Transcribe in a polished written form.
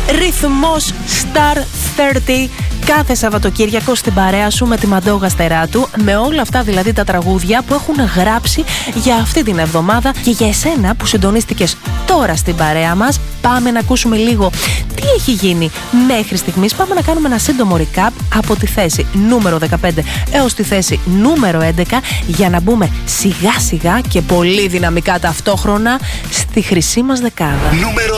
Ρυθμός Star 30 κάθε Σαββατοκύριακο στην παρέα σου με τη Μαντώ Γαστεράτου, με όλα αυτά δηλαδή τα τραγούδια που έχουν γράψει για αυτή την εβδομάδα και για εσένα που συντονίστηκες τώρα στην παρέα μας. Πάμε να ακούσουμε λίγο τι έχει γίνει μέχρι στιγμής. Πάμε να κάνουμε ένα σύντομο recap από τη θέση νούμερο 15 έως τη θέση νούμερο 11 για να μπούμε σιγά σιγά και πολύ δυναμικά ταυτόχρονα στη χρυσή μας δεκάδα.